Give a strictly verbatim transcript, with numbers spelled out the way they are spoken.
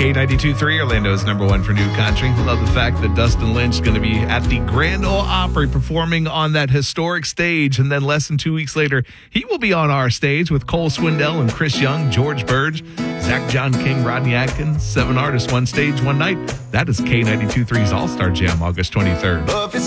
K ninety-two point three, Orlando's number one for new country. Love the fact that Dustin Lynch is going to be at the Grand Ole Opry performing on that historic stage. And then less than two weeks later, he will be on our stage with Cole Swindell and Chris Young, George Burge, Zach John King, Rodney Atkins. Seven artists, one stage, one night. That is K ninety-two point three's All-Star Jam, August twenty-third.